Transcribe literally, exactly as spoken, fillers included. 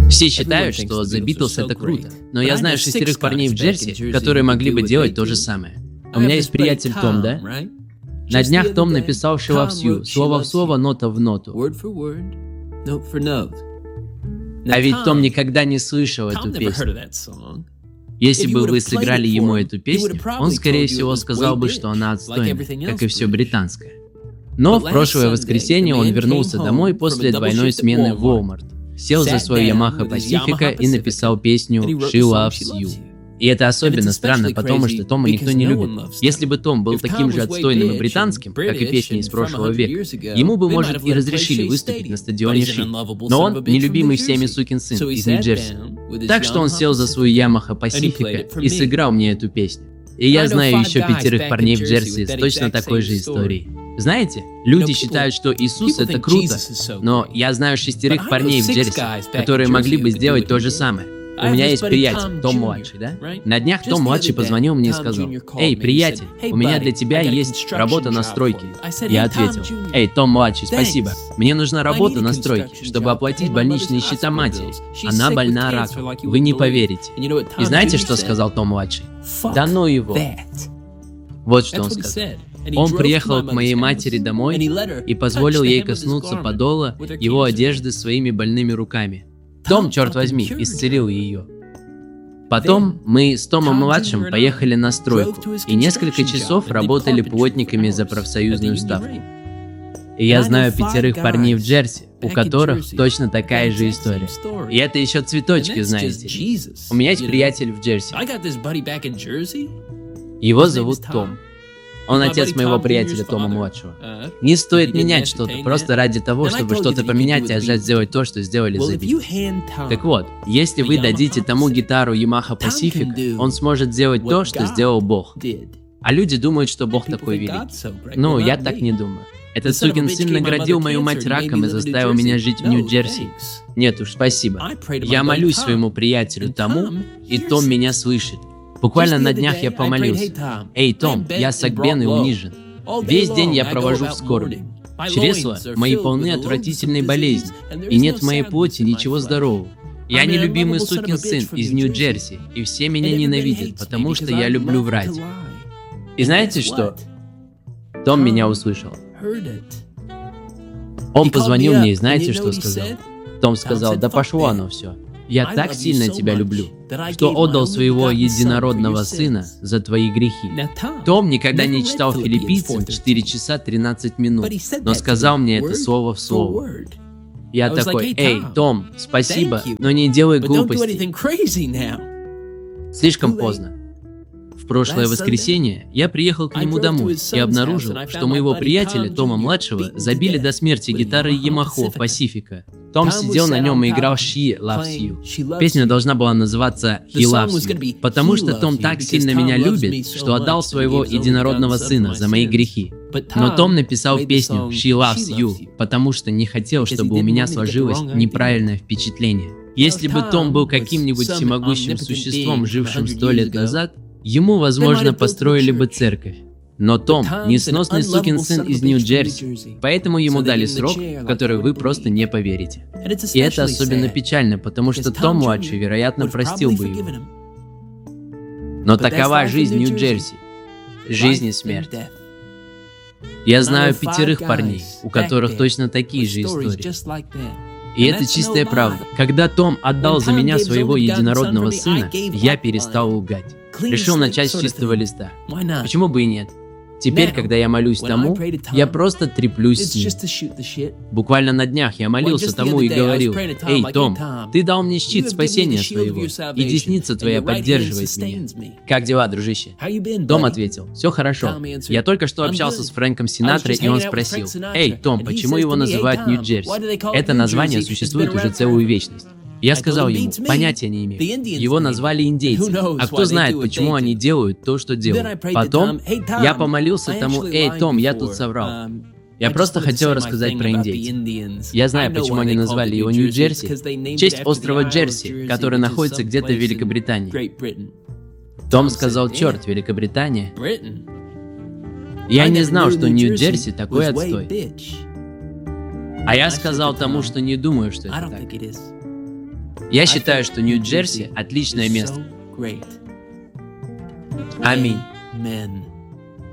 Все считают, что The Beatles это круто, но я знаю шестерых парней в Джерси, которые могли бы делать то же самое. У меня есть приятель Том, да? На днях Том написал She Loves You, слово в слово, нота в ноту. А ведь Том никогда не слышал эту песню. Если бы вы сыграли ему эту песню, он, скорее всего, сказал бы, что она отстойная, как и все британское. Но в прошлое воскресенье он вернулся домой после двойной смены в Walmart, сел за свою Yamaha Pacifica и написал песню She Loves You. И это особенно странно, потому что Тома никто не любит. Если бы Том был таким же отстойным и британским, как и песни из прошлого века, ему бы, может, и разрешили выступить на стадионе Ши. Но он нелюбимый всеми сукин сын из Нью-Джерси. Так что он сел за свою Yamaha Pacifica и сыграл мне эту песню. И я знаю еще пятерых парней в Джерси с точно такой же историей. Знаете, люди считают, что Иисус это круто, но я знаю шестерых парней в Джерси, которые могли бы сделать то же самое. У меня есть приятель, Том младший, да? На днях Том младший позвонил мне и сказал: «Эй, приятель, у меня для тебя есть работа на стройке». Я ответил: «Эй, Том младший, спасибо. Мне нужна работа на стройке, чтобы оплатить больничные счета матери. Она больна раком. Вы не поверите». И знаете, что сказал Том младший? Да ну его. Вот что он сказал. Он приехал к моей матери домой и позволил ей коснуться подола его одежды своими больными руками. Том, черт возьми, исцелил ее. Потом мы с Томом-младшим поехали на стройку и несколько часов работали плотниками за профсоюзную ставку. И я знаю пятерых парней в Джерси, у которых точно такая же история. И это еще цветочки, знаете. У меня есть приятель в Джерси. Его зовут Том. Он отец моего приятеля Тома-младшего. Не стоит менять что-то просто ради того, чтобы что-то поменять и отжать сделать то, что сделали The Beatles. Так вот, если вы дадите тому гитару Yamaha Pacifica, он сможет сделать то, что сделал Бог. А люди думают, что Бог такой великий. Ну, я так не думаю. Этот сукин сын наградил мою мать раком и заставил меня жить в Нью-Джерси. Нет уж, спасибо. Я молюсь своему приятелю Тому, и Том меня слышит. Буквально на днях я помолился: «Эй, Том, я согбен и унижен. Весь день я провожу в скорби. Чресла мои полны отвратительной болезни, и нет в моей плоти ничего здорового. Я нелюбимый сукин сын из Нью-Джерси, и все меня ненавидят, потому что я люблю врать». И знаете что? Том меня услышал. Он позвонил мне, и знаете, что сказал? Том сказал: «Да пошло оно все. Я так сильно тебя люблю, что отдал своего единородного сына за твои грехи». Том никогда не читал Филиппийцам четыре часа тринадцать минут, но сказал мне это слово в слово. Я такой: «Эй, Том, спасибо, но не делай глупостей». Слишком поздно. В прошлое воскресенье я приехал к нему домой и обнаружил, что моего приятеля Тома-младшего забили до смерти гитарой Yamaha Pacifica. Том сидел на нем и играл She Loves You. Песня должна была называться He Loves You, потому что Том так сильно меня любит, что отдал своего единородного сына за мои грехи. Но Том написал песню She Loves You, потому что не хотел, чтобы у меня сложилось неправильное впечатление. Если бы Том был каким-нибудь всемогущим существом, жившим сто лет назад, ему, возможно, построили бы церковь. Но Том – несносный сукин сын из Нью-Джерси, поэтому ему дали срок, в который вы просто не поверите. И это особенно печально, потому что Том-младший, вероятно, простил бы его. Но такова жизнь Нью-Джерси. Жизнь и смерть. Я знаю пятерых парней, у которых точно такие же истории. И это чистая правда. Когда Том отдал за меня своего единородного сына, я перестал лгать. Решил начать с чистого листа. Почему бы и нет? Теперь, когда я молюсь Тому, я просто треплюсь с ним. Буквально на днях я молился Тому и говорил: «Эй, Том, ты дал мне щит спасения своего, и десница твоя поддерживает меня. Как дела, дружище?» Том ответил: «Все хорошо. Я только что общался с Фрэнком Синатрой, и он спросил: «Эй, Том, почему его называют Нью-Джерси? Это название существует уже целую вечность». Я сказал ему: «Понятия не имею. Его назвали индейцы. А кто знает, почему они делают то, что делают». Потом я помолился Тому: «Эй, Том, я тут соврал. Я просто хотел рассказать про индейцев. Я знаю, почему они назвали его Нью-Джерси, в честь острова Джерси, который находится где-то в Великобритании». Том сказал: «Черт, Великобритания. Я не знал, что Нью-Джерси такой отстой». А я сказал Тому, что не думаю, что это так. Я считаю, что Нью-Джерси – отличное место. Аминь.